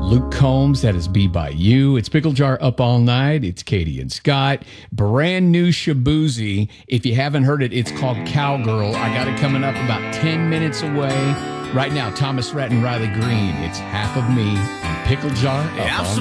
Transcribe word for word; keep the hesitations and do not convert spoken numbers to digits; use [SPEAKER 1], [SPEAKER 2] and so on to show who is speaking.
[SPEAKER 1] Luke Combs, that is Be By You. It's Pickle Jar Up All Night. It's Katie and Scott. Brand new Shaboozey. If you haven't heard it, it's called Cowgirl. I got it coming up about ten minutes away. Right now, Thomas Rhett and Riley Green. It's Half of Me on Pickle Jar Up All Night.